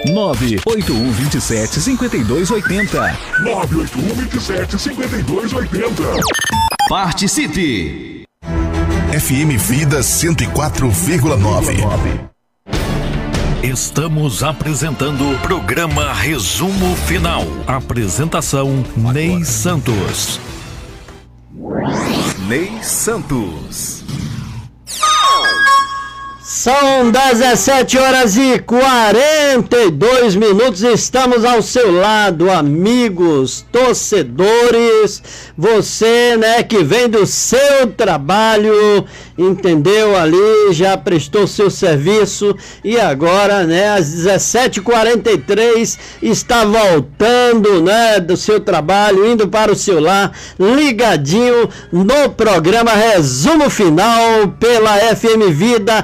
981275280. 981275280. Participe! FM Vida 104,9. Estamos apresentando o programa Resumo Final. Apresentação Ney Santos. Ney Santos. São 17h42. Estamos ao seu lado, amigos, torcedores. Você, né, que vem do seu trabalho, entendeu? Ali já prestou seu serviço e agora, né, às 17h43 está voltando, né, do seu trabalho, indo para o seu lar, ligadinho no programa Resumo Final pela FM Vida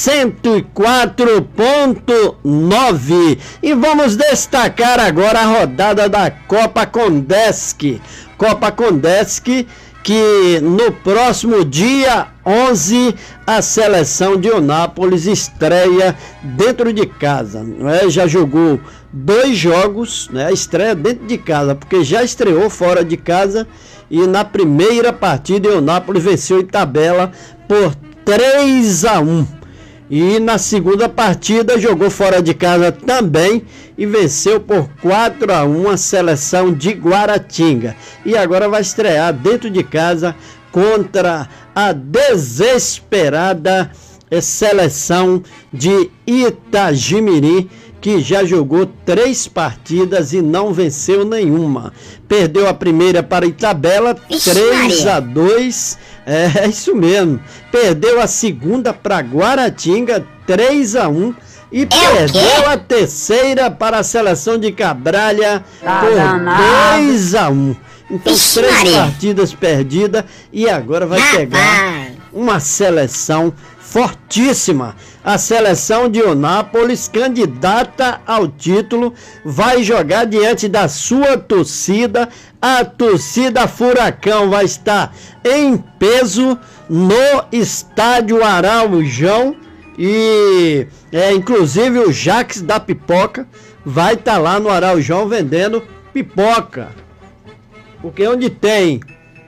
104.9. E vamos destacar agora a rodada da Copa Condesc. Copa Condesc, que no próximo dia 11 a seleção de Eunápolis estreia dentro de casa, né? Já jogou 2 jogos, né? Estreia dentro de casa, porque já estreou fora de casa e na primeira partida Eunápolis venceu Itabela por 3-1. E na segunda partida jogou fora de casa também e venceu por 4-1 a seleção de Guaratinga. E agora vai estrear dentro de casa contra a desesperada seleção de Itagimirim, que já jogou 3 partidas e não venceu nenhuma. Perdeu a primeira para Itabela, 3-2. É isso mesmo. Perdeu a segunda para Guaratinga, 3-1. E perdeu a terceira para a seleção de Cabralha por 2-1. Então, 3 partidas perdidas e agora vai pegar uma seleção fortíssima. A seleção de Eunápolis, candidata ao título, vai jogar diante da sua torcida. A torcida Furacão vai estar em peso no estádio Araujão. E inclusive o Jax da Pipoca vai estar lá no Araujão vendendo pipoca. Porque onde tem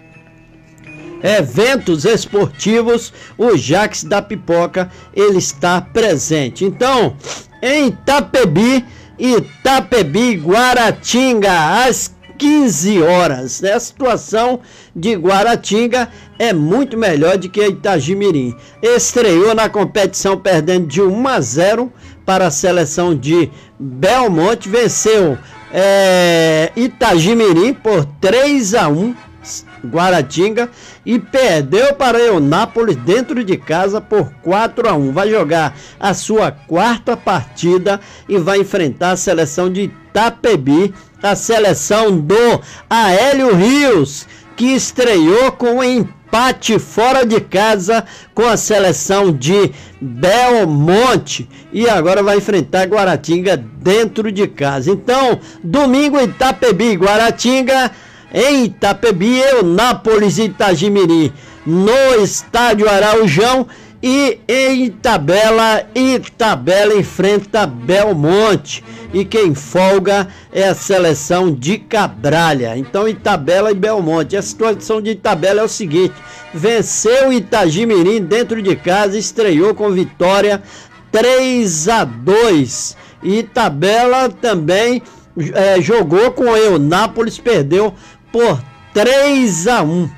eventos esportivos, o Jax da Pipoca ele está presente. Então, em Itapebi, Guaratinga, às 15 horas. A situação de Guaratinga é muito melhor do que Itagimirim. Estreou na competição perdendo de 1-0 para a seleção de Belmonte. Venceu Itagimirim por 3-1. Guaratinga, e perdeu para Eunápolis dentro de casa por 4-1. Vai jogar a sua 4ª partida e vai enfrentar a seleção de Itapebi, a seleção do Aélio Rios, que estreou com um empate fora de casa com a seleção de Belmonte e agora vai enfrentar Guaratinga dentro de casa. Então, domingo, Itapebi e Guaratinga. Em Itapebi, Eunápolis e Itagimirim no estádio Araujão, e em Itabela enfrenta Belmonte, e quem folga é a seleção de Cabralha. Então, Itabela e Belmonte. A situação de Itabela é o seguinte: venceu Itagimirim dentro de casa, estreou com vitória 3-2. Itabela também jogou com Eunápolis, perdeu por 3-1,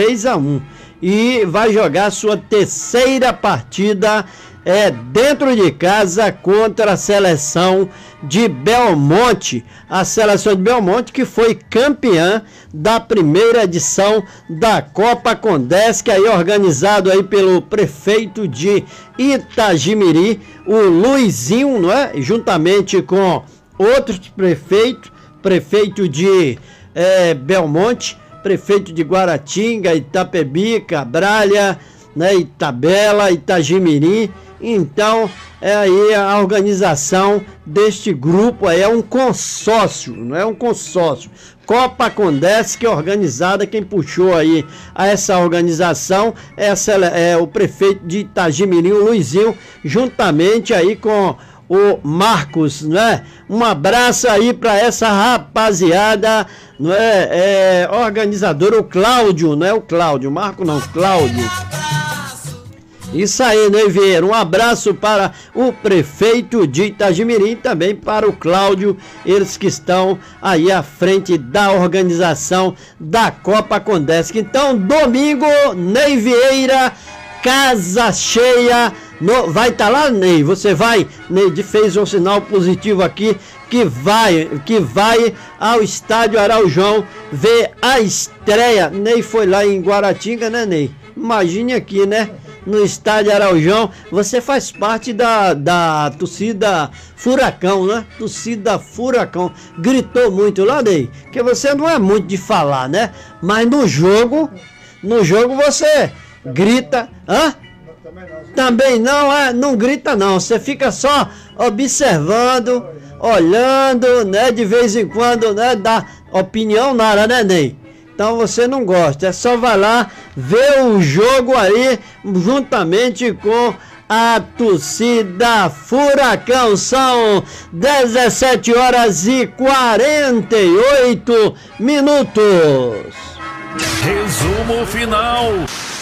e vai jogar sua 3ª partida dentro de casa contra a seleção de Belmonte. A seleção de Belmonte, que foi campeã da primeira edição da Copa Condesc, aí organizado aí pelo prefeito de Itagimirim, o Luizinho, não é? Juntamente com outros prefeitos, prefeito de Belmonte, prefeito de Guaratinga, Itapebi, Cabralha, né, Itabela, Itagimirim. Então, aí a organização deste grupo aí é um consórcio, não é um consórcio. Copa Condesc organizada, quem puxou aí a essa organização é o prefeito de Itagimirim, o Luizinho, juntamente aí com o Marcos, né? Um abraço aí para essa rapaziada, não é? Organizador, o Cláudio, não é o Cláudio, Marco não, Cláudio. Isso aí, Ney Vieira, um abraço para o prefeito de Itagimirim, também para o Cláudio, eles que estão aí à frente da organização da Copa Condesc. Então, domingo, Ney Vieira, casa cheia, vai estar lá, Ney? Você vai? Ney fez um sinal positivo aqui, que vai ao estádio Araujão ver a estreia. Ney foi lá em Guaratinga, né, Ney? Imagine aqui, né? No estádio Araujão, você faz parte da torcida Furacão, né? Torcida Furacão. Gritou muito lá, Ney, que você não é muito de falar, né? Mas no jogo você grita, hã? Também não, não grita não, você fica só observando, olhando, né? De vez em quando, né? Dá opinião nada, né, Ney? Então você não gosta, é só vai lá ver o jogo aí juntamente com a torcida Furacão. São 17h48. Resumo final.